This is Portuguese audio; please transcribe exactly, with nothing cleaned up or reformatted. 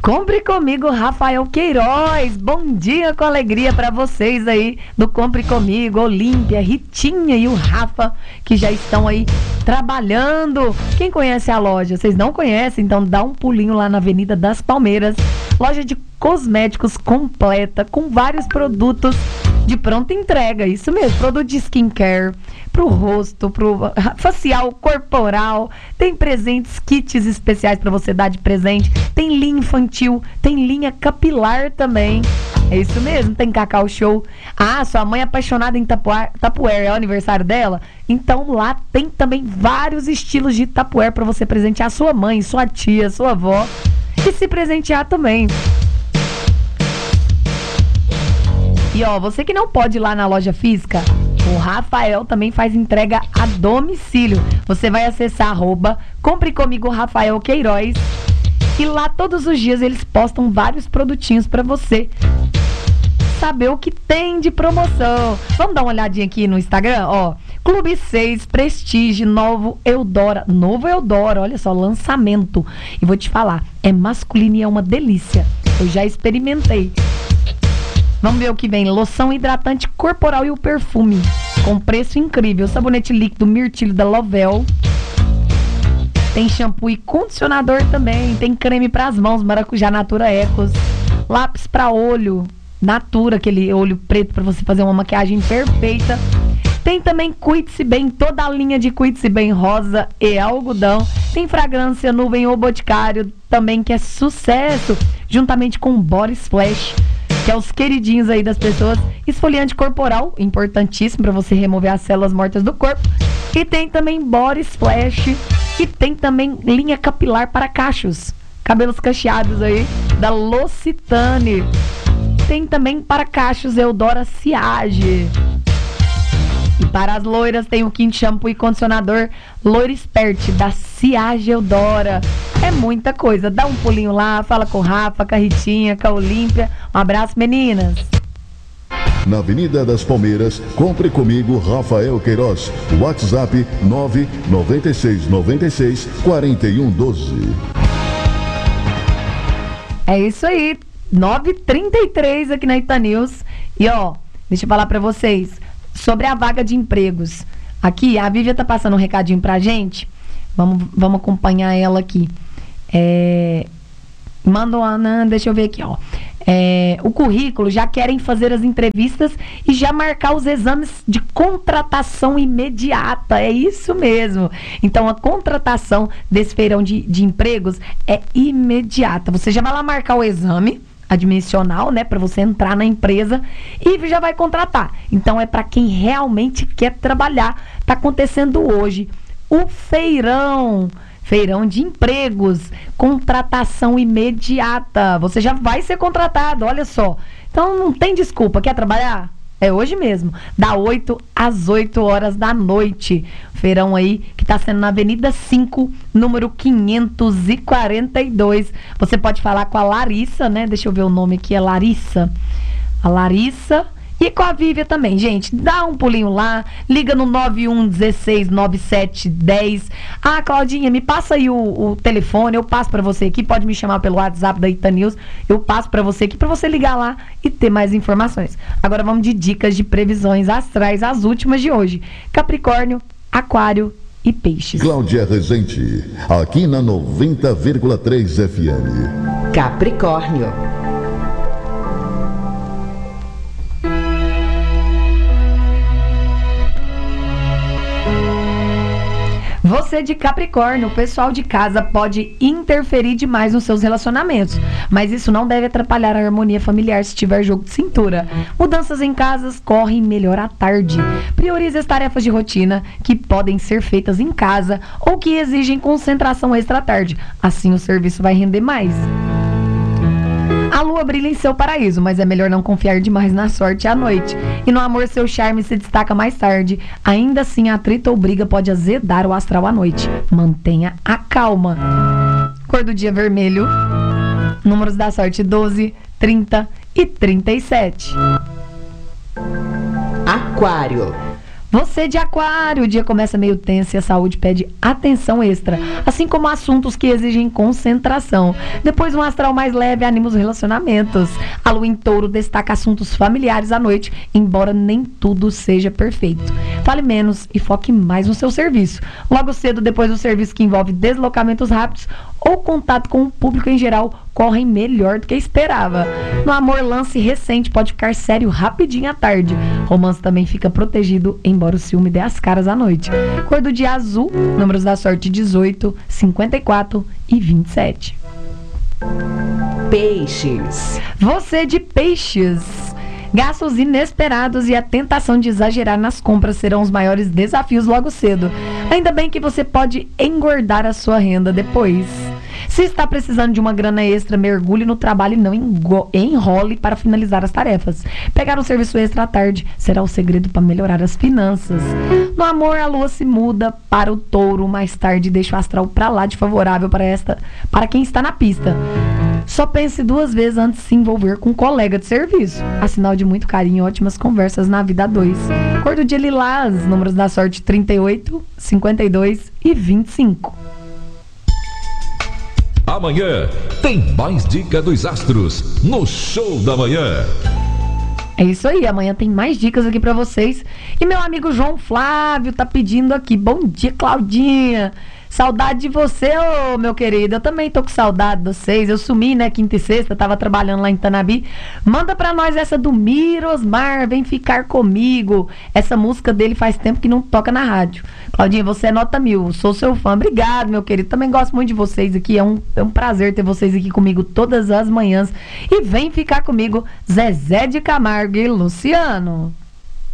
Compre comigo, Rafael Queiroz. Bom dia com alegria para vocês aí do Compre Comigo, Olímpia, Ritinha e o Rafa, que já estão aí trabalhando. Quem conhece a loja? Vocês não conhecem? Então dá um pulinho lá na Avenida das Palmeiras. Loja de cosméticos completa, com vários produtos de pronta entrega, isso mesmo, produto de skincare, pro rosto, pro facial, corporal, tem presentes, kits especiais para você dar de presente, tem linha infantil, tem linha capilar também, é isso mesmo, tem Cacau Show. Ah, sua mãe é apaixonada em tapuar, tapuer, é o aniversário dela? Então lá tem também vários estilos de tapuer para você presentear sua mãe, sua tia, sua avó e se presentear também. E ó, você que não pode ir lá na loja física, o Rafael também faz entrega a domicílio. Você vai acessar arroba Compre Comigo Rafael Queiroz e lá todos os dias eles postam vários produtinhos pra você saber o que tem de promoção. Vamos dar uma olhadinha aqui no Instagram, ó. Clube seis, Prestige, Novo Eudora. Novo Eudora, olha só, lançamento. E vou te falar, é masculino e é uma delícia. Eu já experimentei. Vamos ver o que vem. Loção hidratante corporal e o perfume. Com preço incrível. Sabonete líquido Mirtilho da Lovell. Tem shampoo e condicionador também. Tem creme para as mãos, Maracujá Natura Ecos. Lápis para olho, Natura, aquele olho preto para você fazer uma maquiagem perfeita. Tem também Cuide-se Bem, toda a linha de Cuide-se Bem rosa e algodão. Tem fragrância Nuvem ou Boticário também, que é sucesso. Juntamente com Body Splash, que é os queridinhos aí das pessoas. Esfoliante corporal, importantíssimo para você remover as células mortas do corpo. E tem também Body Splash. E tem também linha capilar para cachos, cabelos cacheados aí, da L'Occitane. Tem também para cachos Eudora Siage. E para as loiras tem o kit shampoo e condicionador Loira Expert da Siage Eudora. É muita coisa. Dá um pulinho lá, fala com o Rafa, com a Ritinha, com a Olímpia. Um abraço, meninas. Na Avenida das Palmeiras, Compre Comigo Rafael Queiroz. WhatsApp nove nove seis nove seis quatro um um dois. É isso aí. nove e trinta e três aqui na Itanews. E ó, deixa eu falar pra vocês sobre a vaga de empregos. Aqui, a Vívia tá passando um recadinho pra gente. Vamos, vamos acompanhar ela aqui. É, manda uma, deixa eu ver aqui, ó. É, o currículo, já querem fazer as entrevistas e já marcar os exames de contratação imediata. É isso mesmo. Então, a contratação desse feirão de, de empregos é imediata. Você já vai lá marcar o exame admissional, né, para você entrar na empresa e já vai contratar. Então é para quem realmente quer trabalhar. Tá acontecendo hoje o feirão, feirão de empregos, contratação imediata. Você já vai ser contratado, olha só. Então não tem desculpa, quer trabalhar? É hoje mesmo, da oito às oito horas da noite. Feirão aí que está sendo na Avenida cinco, número quinhentos e quarenta e dois. Você pode falar com a Larissa, né? Deixa eu ver o nome aqui, é Larissa. A Larissa e com a Vívia também, gente. Dá um pulinho lá, liga no nove um um seis nove sete um zero. Ah, Claudinha, me passa aí o, o telefone, eu passo pra você aqui, pode me chamar pelo WhatsApp da Itanews, eu passo pra você aqui, pra você ligar lá e ter mais informações. Agora vamos de dicas de previsões astrais, as últimas de hoje. Capricórnio, Aquário e Peixes. Cláudia Rezende, aqui na noventa vírgula três F M. Capricórnio. Você de Capricórnio, o pessoal de casa pode interferir demais nos seus relacionamentos, mas isso não deve atrapalhar a harmonia familiar se tiver jogo de cintura. Mudanças em casas correm melhor à tarde. Priorize as tarefas de rotina que podem ser feitas em casa ou que exigem concentração extra à tarde. Assim o serviço vai render mais. A lua brilha em seu paraíso, mas é melhor não confiar demais na sorte à noite. E no amor, seu charme se destaca mais tarde. Ainda assim, a atrito ou briga pode azedar o astral à noite. Mantenha a calma. Cor do dia vermelho. Números da sorte doze, trinta e trinta e sete. Aquário. Você de aquário, o dia começa meio tenso e a saúde pede atenção extra, assim como assuntos que exigem concentração. Depois um astral mais leve anima os relacionamentos. A lua em touro destaca assuntos familiares à noite, embora nem tudo seja perfeito. Fale menos e foque mais no seu serviço. Logo cedo, depois do serviço que envolve deslocamentos rápidos ou contato com o público em geral, correm melhor do que esperava. No amor, lance recente pode ficar sério rapidinho à tarde. Romance também fica protegido, embora o ciúme dê as caras à noite. Cor do dia azul, números da sorte dezoito, cinquenta e quatro e vinte e sete. Peixes. Você de peixes. Gastos inesperados e a tentação de exagerar nas compras serão os maiores desafios logo cedo. Ainda bem que você pode engordar a sua renda depois. Se está precisando de uma grana extra, mergulhe no trabalho e não enrole para finalizar as tarefas. Pegar um serviço extra à tarde será o segredo para melhorar as finanças. No amor, a lua se muda para o touro mais tarde e deixa o astral para lá de favorável para, esta, para quem está na pista. Só pense duas vezes antes de se envolver com um colega de serviço. Há sinal de muito carinho e ótimas conversas na vida a dois. Cor do dia lilás, números da sorte trinta e oito, cinquenta e dois e vinte e cinco. Amanhã tem mais dica dos astros no Show da Manhã. É isso aí, amanhã tem mais dicas aqui pra vocês. E meu amigo João Flávio tá pedindo aqui, bom dia, Claudinha. Saudade de você, ô meu querido. Eu também tô com saudade de vocês. Eu sumi, né, quinta e sexta, tava trabalhando lá em Tanabi. Manda pra nós essa do Mirosmar, Vem Ficar Comigo. Essa música dele faz tempo que não toca na rádio. Claudinha, você é nota mil, sou seu fã. Obrigado, meu querido. Também gosto muito de vocês aqui. É um, é um prazer ter vocês aqui comigo todas as manhãs. E vem ficar comigo, Zezé de Camargo e Luciano.